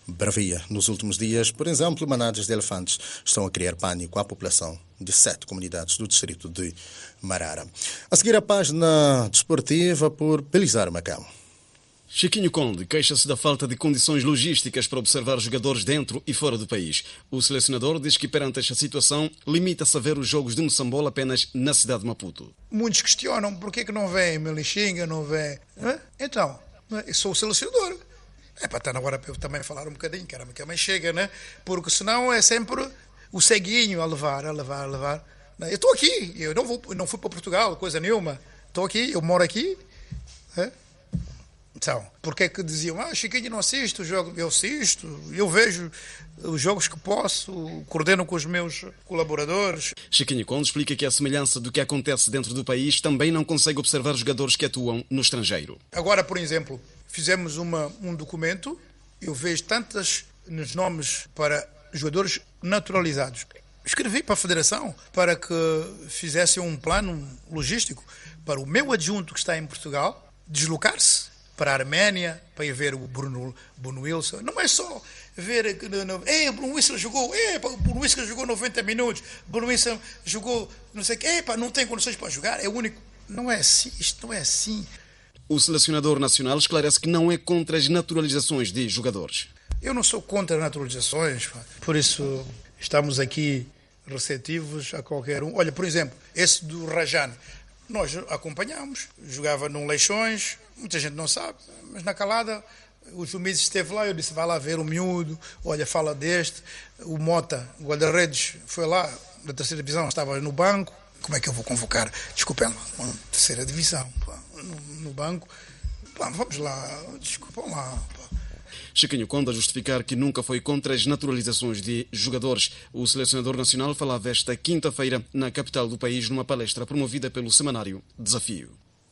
Bravia. Nos últimos dias, por exemplo, manadas de elefantes estão a criar pânico à população de 7 comunidades do distrito de Marara. A seguir, a página desportiva por Belizar Macão. Chiquinho Conde queixa-se da falta de condições logísticas para observar jogadores dentro e fora do país. O selecionador diz que, perante esta situação, limita-se a ver os jogos de Moçambola apenas na cidade de Maputo. Muitos questionam por que não vem Melixinga, não vem... Então, eu sou o selecionador. É para estar na hora para eu também falar um bocadinho, caramba, que a mãe chega, né? Porque senão é sempre o ceguinho a levar. Eu estou aqui, eu não fui para Portugal, coisa nenhuma. Estou aqui, eu moro aqui. Então, porque é que diziam, Chiquinho não assiste o jogo? Eu assisto, eu vejo os jogos que posso, coordeno com os meus colaboradores. Chiquinho Conde explica que, à semelhança do que acontece dentro do país, também não consegue observar jogadores que atuam no estrangeiro. Agora, por exemplo, fizemos um documento, eu vejo tantos nomes para jogadores naturalizados. Escrevi para a Federação para que fizesse um plano logístico para o meu adjunto que está em Portugal deslocar-se para a Arménia, para ir ver o Bruno Wilson. Não é só ver... Bruno Wilson jogou... Bruno Wilson jogou 90 minutos. Bruno Wilson jogou... Não sei o quê. Não tem condições para jogar. É o único... Não é assim. Isto não é assim. O selecionador nacional esclarece que não é contra as naturalizações de jogadores. Eu não sou contra naturalizações. Por isso, estamos aqui receptivos a qualquer um. Olha, por exemplo, esse do Rajane. Nós acompanhamos. Jogava num Leixões... Muita gente não sabe, mas na calada o Jumiz esteve lá, eu disse, vai lá ver o miúdo, olha, fala deste. O Mota, o guarda-redes, foi lá, da terceira divisão, estava no banco. Como é que eu vou convocar? Desculpem lá, uma terceira divisão, no banco. Vamos lá, desculpem lá. Chiquinho Conde a justificar que nunca foi contra as naturalizações de jogadores. O selecionador nacional falava esta quinta-feira na capital do país numa palestra promovida pelo semanário Desafio.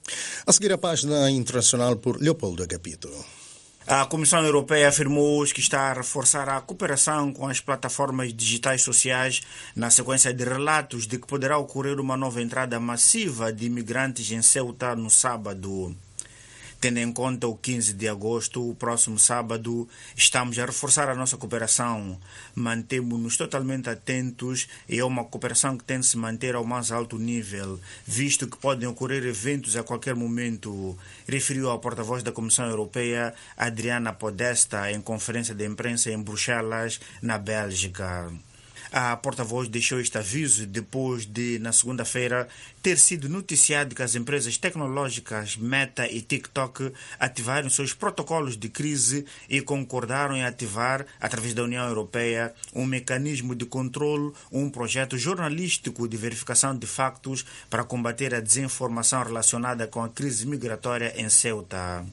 A seguir, a página internacional por Leopoldo Agapito. A Comissão Europeia afirmou hoje que está a reforçar a cooperação com as plataformas digitais sociais na sequência de relatos de que poderá ocorrer uma nova entrada massiva de imigrantes em Ceuta no sábado. Tendo em conta o 15 de agosto, o próximo sábado, estamos a reforçar a nossa cooperação. Mantemos-nos totalmente atentos e é uma cooperação que tem de se manter ao mais alto nível, visto que podem ocorrer eventos a qualquer momento, referiu a porta-voz da Comissão Europeia, Adriana Podesta, em conferência de imprensa em Bruxelas, na Bélgica. A porta-voz deixou este aviso depois de, na segunda-feira, ter sido noticiado que as empresas tecnológicas Meta e TikTok ativaram seus protocolos de crise e concordaram em ativar, através da União Europeia, um mecanismo de controle, um projeto jornalístico de verificação de factos para combater a desinformação relacionada com a crise migratória em Ceuta.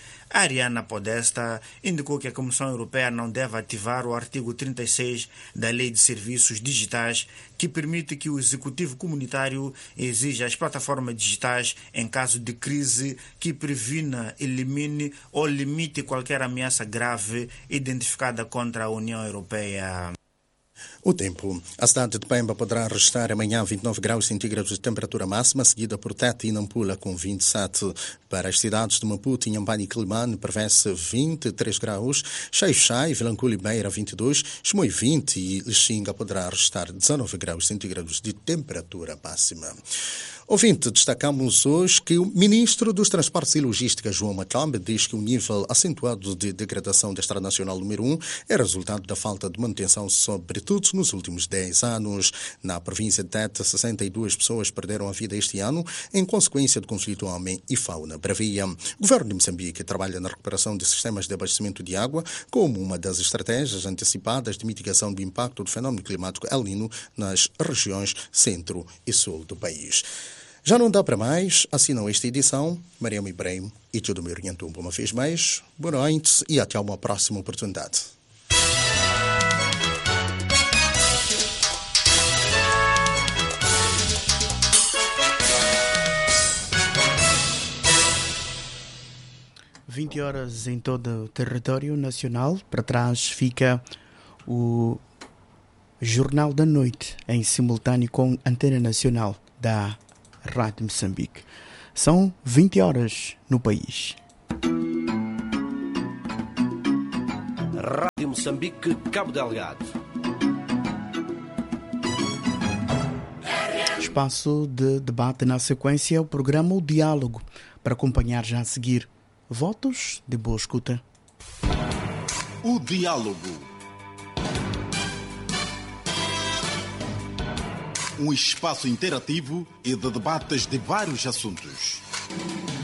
A Ariana Podesta indicou que a Comissão Europeia não deve ativar o artigo 36 da Lei de Serviços Digitais, que permite que o Executivo Comunitário exija às plataformas digitais, em caso de crise, que previna, elimine ou limite qualquer ameaça grave identificada contra a União Europeia. O tempo. A cidade de Pemba poderá registrar amanhã 29 graus centígrados de temperatura máxima, seguida por Tete e Nampula com 27. Para as cidades de Maputo, Inhambane e Quelimane prevê-se 23 graus, Xai-Xai, Vilanculo e Beira 22, Chimoio 20 e Lixinga poderá registrar 19 graus centígrados de temperatura máxima. Ouvinte, destacamos hoje que o Ministro dos Transportes e Logística, João Matombe, diz que o nível acentuado de degradação da Estrada Nacional número 1 é resultado da falta de manutenção, sobretudo nos últimos 10 anos. Na província de Tete, 62 pessoas perderam a vida este ano em consequência do conflito homem e fauna bravia. O governo de Moçambique trabalha na recuperação de sistemas de abastecimento de água como uma das estratégias antecipadas de mitigação do impacto do fenómeno climático El Niño nas regiões centro e sul do país. Já não dá para mais, assinam esta edição, Mariam Ibrahim e tudo me orientou uma vez mais. Boa noite e até uma próxima oportunidade. horas em todo o território nacional. Para trás fica o Jornal da Noite, em simultâneo com Antena Nacional da Rádio Moçambique. São 20 horas no país. Rádio Moçambique, Cabo Delgado. Espaço de debate na sequência, o programa O Diálogo, para acompanhar já a seguir. Votos de boa escuta. O Diálogo. Um espaço interativo e de debates de vários assuntos.